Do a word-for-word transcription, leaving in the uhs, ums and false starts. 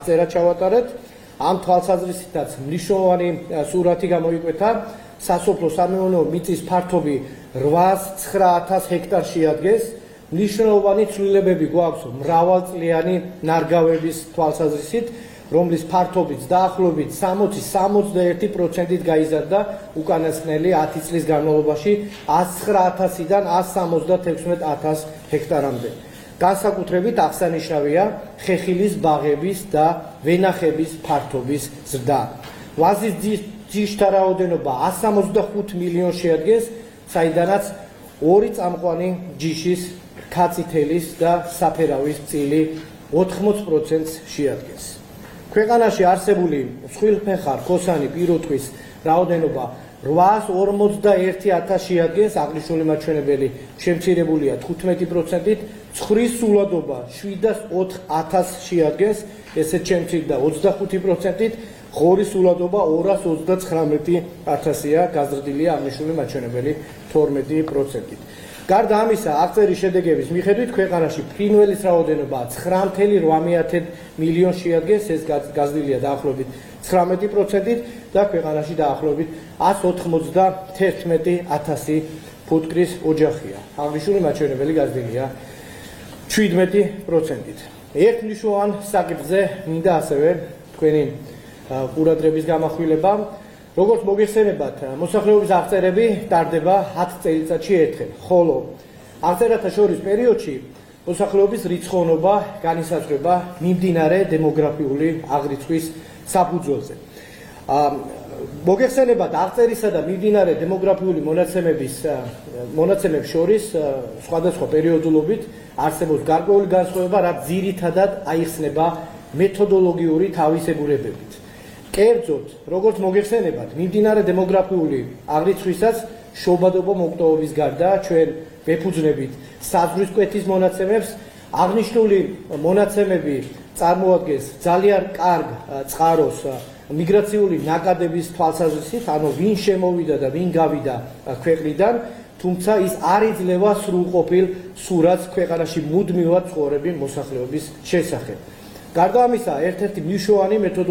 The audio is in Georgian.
წერა ჩავატარეთ, ამ თვალსაზრისითაც მნიშვნელოვანი სურათი გამოიკვეთა, სასოფლო სამეურნეო მიწის ფართობი რვაას ცხრაათას ჰექტარს შეადგენს, მნიშვნელოვანი ცვლილებები გვაქვს მრავალწლიანი ნარგავების თვალსაზრისით, რომლის ფართობიც დაახლოებით სამოცი სამოცდაერთი პროცენტით გაიზარდა უკანასკნელი ათი წლის განმავლობაში ათს ცხრაათასიდან ათს სამოცდათექვსმეტ ათას ჰექტარამდე. განსაკუთრებით აღსანიშნავია ხეხილის ბაღების და ვენახების ფართობის ზრდა. ვაზის ჯიშთა რაოდენობა ათს სამოცდახუთ მილიონს შეადგენს, საიდანაც ორი წამყვანი ჯიშის, ქაცითელის და საფერავის წილი ოთხმოც პროცენტს შეადგენს. ქვეყანაში არსებული მსხვილფეხა რქოსანი პირუტყვის რაოდენობა რვაას ორმოცდაერთი ათასს შეადგენს, აღნიშნული მაჩვენებელი შემცირებულია თხუთმეტი პროცენტით, ცხვრის სულადობა შვიდას ოთხ ათასს შეადგენს, ესეც შემცირდა ოცდახუთი პროცენტით, ღორის სულადობა ორას ოცდაცხრამეტი ათასია, გაზრდილია აღნიშნული მაჩვენებელი თორმეტი პროცენტით. გარდა ამისა, აღწერის შედეგების მიხედვით ქვეყანაში ფრინველის რაოდენობა ცხრა მცდამეტი რვა მილიონს შეადგენს, ეს გაზრდილია დაახლოებით ცხრამეტი პროცენტით და ქვეყანაში დაახლოებით ათს ოთხმოცდათერთმეტი ათასი ფუტკრის ოჯახია. აღნიშნული მაჩვენებელი გაზრდილია შვიდმეტი პროცენტით. ერთ მნიშვნელოვან საკითხზე მინდა ასევე თქვენი ყურადღების გამახვილება. როგორც მოგეხსენებათ, მოსახლეობის აღწერები ტარდება ათ წელიწადში ერთხელ, ხოლო აღწერათა შორის პერიოდში მოსახლეობის რიცხოვნობა განისაზღვრება მიმდინარე დემოგრაფიული აღრიცხვის საფუძველზე. მოგეხსენებათ, აღწერისა და მიმდინარე დემოგრაფიული მონაცემების მონაცემებს შორის სხვადასხვა პერიოდულობით არსებობს გარკვეული განსხვავება, რაც ძირითადად აიხსნება მეთოდოლოგიური თავისებურებებით. კერძოდ, როგორც მოგეხსენებათ, მიმდინარე დემოგრაფიული აღრიცხვისას შობადობა მოკტოობის გარდა ჩვენ ვეფუძნებით საზღვრის კვეთის მონაცემებს. აღნიშნული მონაცემები წარმოადგენს ძალიან კარგ წყაროს მიგრაციული ნაკადების თვალსაზრისით, ანუ ვინ შემოვიდა და ვინ გავიდა ქვეყნიდან, თუმცა ის არ იძლევა სრულყოფილ სურათს ქვეყანაში მუდმივად ცხოვრების მოსახლეობის შესახებ. გარდა ამისა, ერთ-ერთი მნიშვნელოვანი მეთოდოლოგია